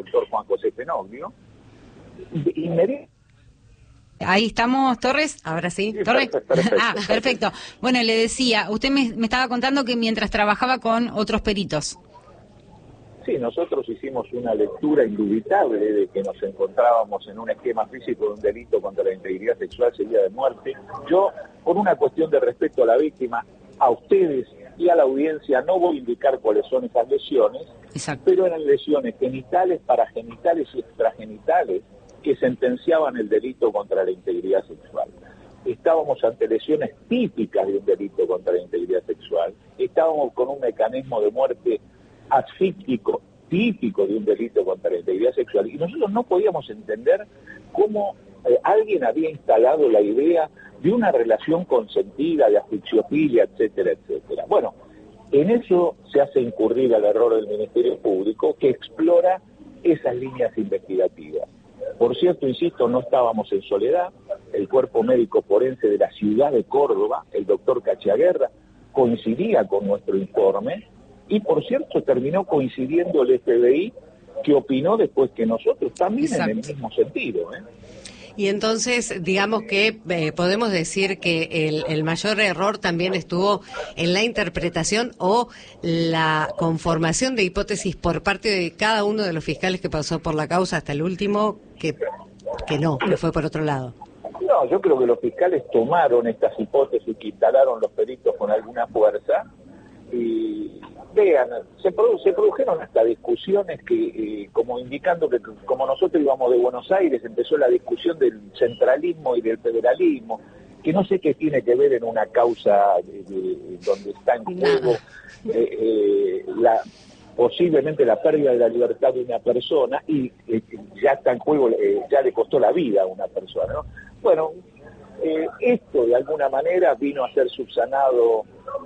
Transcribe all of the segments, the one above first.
doctor Juan José Fenoglio. Ahí estamos, Torres. Ahora sí, Torres. Perfecto. Perfecto. Bueno, le decía, usted me estaba contando que mientras trabajaba con otros peritos. Sí, nosotros hicimos una lectura indubitable de que nos encontrábamos en un esquema físico de un delito contra la integridad sexual seguida de muerte. Yo, por una cuestión de respeto a la víctima, a ustedes y a la audiencia, no voy a indicar cuáles son esas lesiones. Exacto. Pero eran lesiones genitales, paragenitales y extragenitales que sentenciaban el delito contra la integridad sexual. Estábamos ante lesiones típicas de un delito contra la integridad sexual. Estábamos con un mecanismo de muerte asfíctico típico de un delito contra la integridad sexual. Y nosotros no podíamos entender cómo alguien había instalado la idea de una relación consentida, de asfixiofilia, etcétera, etcétera. Bueno, en eso se hace incurrir al error del Ministerio Público, que explora esas líneas investigativas. Por cierto, insisto, no estábamos en soledad. El cuerpo médico forense de la ciudad de Córdoba, el doctor Cachiaguerra, coincidía con nuestro informe y, por cierto, terminó coincidiendo el FBI, que opinó después que nosotros, también. Exacto. En el mismo sentido. Y entonces, digamos que podemos decir que el mayor error también estuvo en la interpretación o la conformación de hipótesis por parte de cada uno de los fiscales que pasó por la causa hasta el último, que fue por otro lado. No, yo creo que los fiscales tomaron estas hipótesis que instalaron los peritos con alguna fuerza y vean, se produjeron hasta discusiones que, como indicando que como nosotros íbamos de Buenos Aires, empezó la discusión del centralismo y del federalismo, que no sé qué tiene que ver en una causa donde está en juego posiblemente la pérdida de la libertad de una persona y ya está en juego, ya le costó la vida a una persona, ¿no? Bueno, esto de alguna manera vino a ser subsanado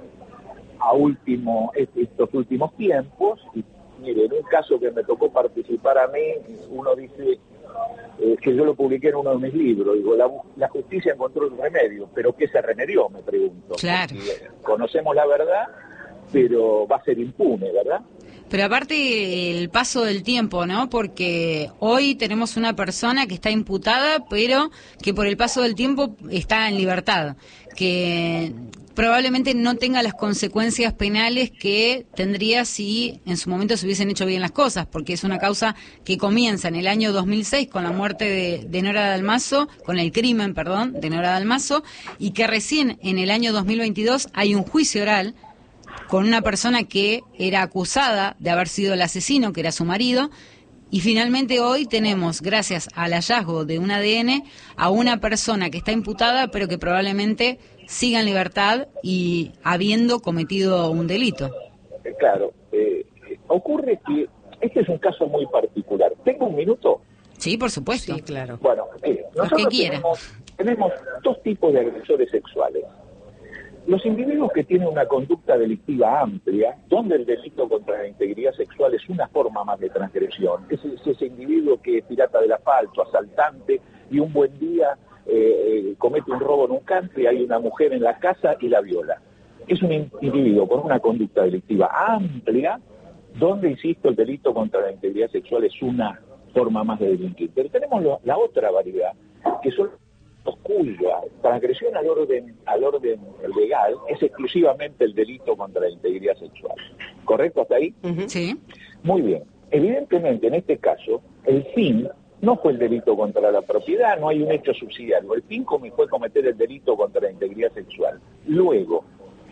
estos últimos tiempos. Y mire, en un caso que me tocó participar a mí, uno dice que yo lo publiqué en uno de mis libros, digo, la justicia encontró el remedio, pero ¿qué se remedió? Me pregunto. Claro. Porque conocemos la verdad, pero va a ser impune, ¿verdad? Pero aparte el paso del tiempo, ¿no? Porque hoy tenemos una persona que está imputada, pero que por el paso del tiempo está en libertad, que probablemente no tenga las consecuencias penales que tendría si en su momento se hubiesen hecho bien las cosas, porque es una causa que comienza en el año 2006 con la muerte de Nora Dalmazo, con el crimen, perdón, de Nora Dalmazo, y que recién en el año 2022 hay un juicio oral con una persona que era acusada de haber sido el asesino, que era su marido, y finalmente hoy tenemos, gracias al hallazgo de un ADN, a una persona que está imputada, pero que probablemente siga en libertad y habiendo cometido un delito. Claro, ocurre que este es un caso muy particular. ¿Tengo un minuto? Sí, por supuesto. Sí, claro. Bueno, nosotros tenemos dos tipos de agresores sexuales. Los individuos que tienen una conducta delictiva amplia, donde el delito contra la integridad sexual es una forma más de transgresión, es ese individuo que es pirata del asfalto, asaltante, y un buen día comete un robo en un country, hay una mujer en la casa y la viola. Es un individuo con una conducta delictiva amplia, donde, insisto, el delito contra la integridad sexual es una forma más de delinquir. Pero tenemos la otra variedad, que son cuya transgresión al orden legal es exclusivamente el delito contra la integridad sexual. ¿Correcto hasta ahí? Uh-huh. Sí. Muy bien. Evidentemente, en este caso, el fin no fue el delito contra la propiedad, no hay un hecho subsidiario. El fin fue cometer el delito contra la integridad sexual. Luego...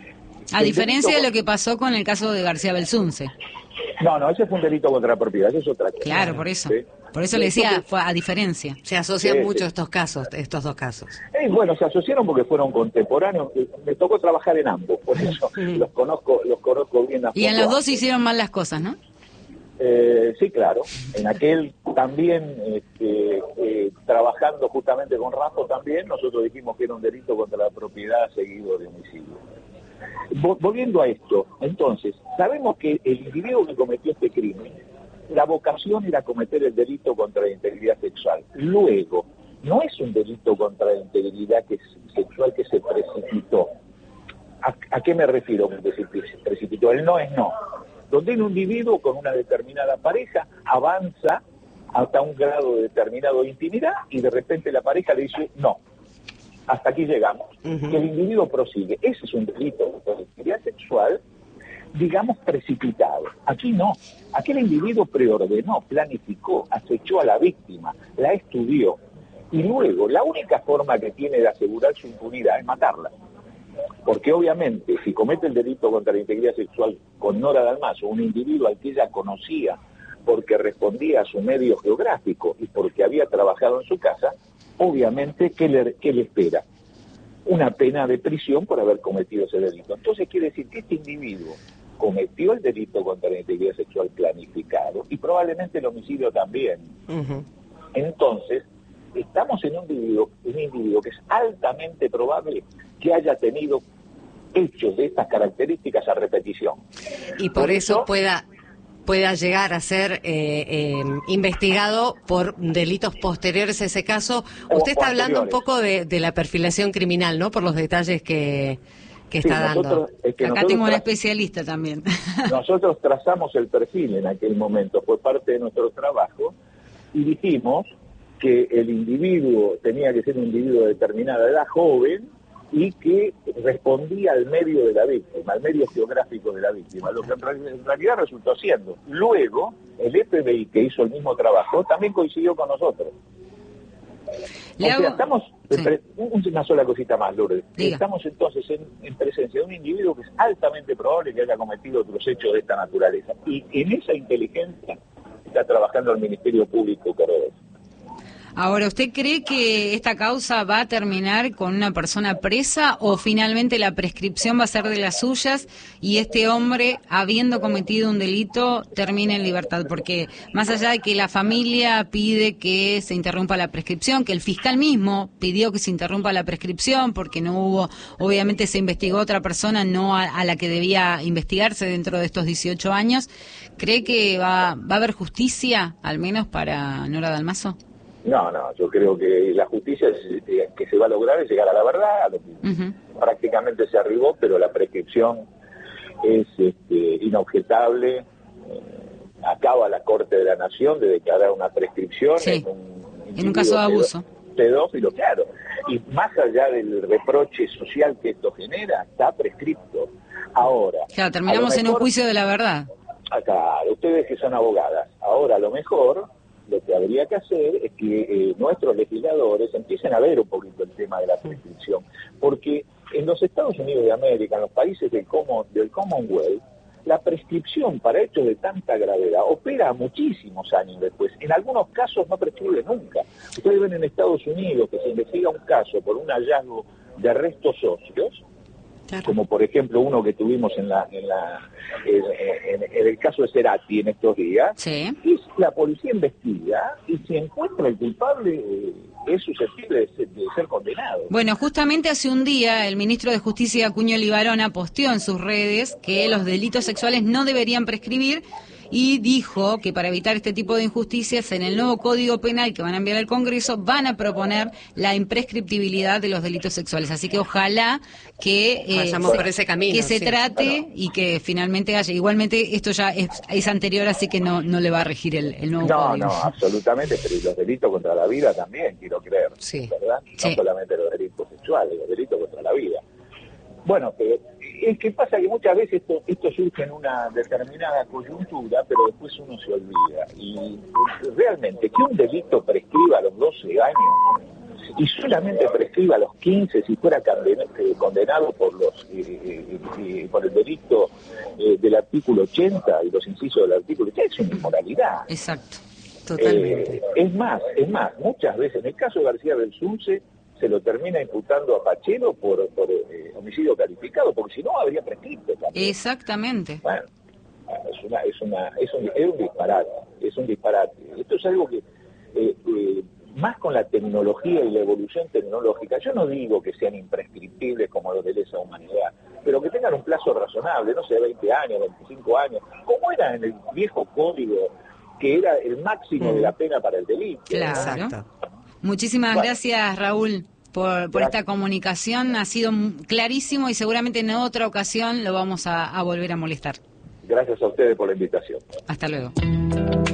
A diferencia de lo que pasó con el caso de García Belsunce. No, ese fue un delito contra la propiedad, eso es otra cosa. Claro, por eso. ¿Sí? Por eso le decía, fue a diferencia. Se asocian mucho estos dos casos. Bueno, se asociaron porque fueron contemporáneos. Me tocó trabajar en ambos, por eso los conozco bien. Y en los dos se hicieron mal las cosas, ¿no? Sí, claro. En aquel también, trabajando justamente con Rafa también, nosotros dijimos que era un delito contra la propiedad seguido de homicidio. Volviendo a esto, entonces, sabemos que el individuo que cometió este crimen, la vocación era cometer el delito contra la integridad sexual. Luego, no es un delito contra la integridad sexual que se precipitó. ¿A qué me refiero con que se precipitó? El no es no. Donde un individuo con una determinada pareja avanza hasta un grado determinado de intimidad y de repente la pareja le dice no, hasta aquí llegamos, que el individuo prosigue. Ese es un delito de integridad sexual, digamos, precipitado. Aquí no, aquí el individuo preordenó, planificó, acechó a la víctima, la estudió, y luego la única forma que tiene de asegurar su impunidad es matarla. Porque obviamente si comete el delito contra la integridad sexual con Nora Dalmazo, un individuo al que ella conocía porque respondía a su medio geográfico y porque había trabajado en su casa, obviamente, ¿qué le espera? Una pena de prisión por haber cometido ese delito. Entonces quiere decir que este individuo cometió el delito contra la integridad sexual planificado y probablemente el homicidio también. Entonces, estamos en un individuo que es altamente probable que haya tenido hechos de estas características a repetición. Y por eso pueda llegar a ser investigado por delitos posteriores a ese caso. Usted está hablando un poco de la perfilación criminal, ¿no? Por los detalles que está dando. Acá tengo un especialista también. Nosotros trazamos el perfil en aquel momento, fue parte de nuestro trabajo, y dijimos que el individuo tenía que ser un individuo de determinada edad, joven, y que respondía al medio de la víctima, al medio geográfico de la víctima, lo que en realidad resultó siendo. Luego, el FBI, que hizo el mismo trabajo, también coincidió con nosotros. Estamos, una sola cosita más, Lourdes. Estamos entonces en presencia de un individuo que es altamente probable que haya cometido otros hechos de esta naturaleza. Y en esa inteligencia está trabajando el Ministerio Público cordobés. Ahora, ¿usted cree que esta causa va a terminar con una persona presa o finalmente la prescripción va a ser de las suyas y este hombre, habiendo cometido un delito, termina en libertad? Porque más allá de que la familia pide que se interrumpa la prescripción, que el fiscal mismo pidió que se interrumpa la prescripción porque no hubo, obviamente se investigó a otra persona, no a la que debía investigarse dentro de estos 18 años, ¿cree que va a haber justicia, al menos para Nora Dalmazo? No, yo creo que la justicia que se va a lograr es llegar a la verdad, a lo que prácticamente se arribó, pero la prescripción es inobjetable. Acaba la Corte de la Nación de declarar una prescripción en un caso de abuso. Pedófilo, claro. Y más allá del reproche social que esto genera, está prescripto. Ahora... Claro, terminamos en un juicio de la verdad. Claro, ustedes que son abogadas, ahora a lo mejor... Lo que habría que hacer es que nuestros legisladores empiecen a ver un poquito el tema de la prescripción, porque en los Estados Unidos de América, en los países del Commonwealth, la prescripción para hechos de tanta gravedad opera muchísimos años después. En algunos casos no prescribe nunca. Ustedes ven en Estados Unidos que se investiga un caso por un hallazgo de restos óseos, como por ejemplo uno que tuvimos en el caso de Cerati en estos días, y la policía investiga y si encuentra el culpable es susceptible de ser condenado. Bueno, justamente hace un día el ministro de Justicia, Acuña Libarona, posteó en sus redes que los delitos sexuales no deberían prescribir y dijo que para evitar este tipo de injusticias en el nuevo Código Penal que van a enviar al Congreso van a proponer la imprescriptibilidad de los delitos sexuales. Así que ojalá que vayamos por ese camino, que se trate y que finalmente haya. Igualmente esto ya es anterior, así que no le va a regir el nuevo Código. No, absolutamente, pero los delitos contra la vida también, quiero creer, ¿verdad? No solamente los delitos sexuales, los delitos contra la vida. Bueno, pero es que pasa que muchas veces esto surge en una determinada coyuntura, pero después uno se olvida. Y realmente que un delito prescriba a los 12 años y solamente prescriba a los 15 si fuera condenado por por el delito del artículo 80 y los incisos del artículo 80, es una inmoralidad. Exacto, totalmente. Es más, muchas veces, en el caso de García Belsunce, se lo termina imputando a Pachelo por homicidio calificado, porque si no habría prescrito también. Exactamente. Bueno, es un disparate. Esto es algo que, más con la tecnología y la evolución tecnológica, yo no digo que sean imprescriptibles como los de lesa humanidad, pero que tengan un plazo razonable, no sé, 20 años, 25 años, como era en el viejo código, que era el máximo de la pena para el delito. Claro. Exacto. Muchísimas gracias, Raúl, por esta comunicación. Ha sido clarísimo y seguramente en otra ocasión lo vamos a volver a molestar. Gracias a ustedes por la invitación. Hasta luego.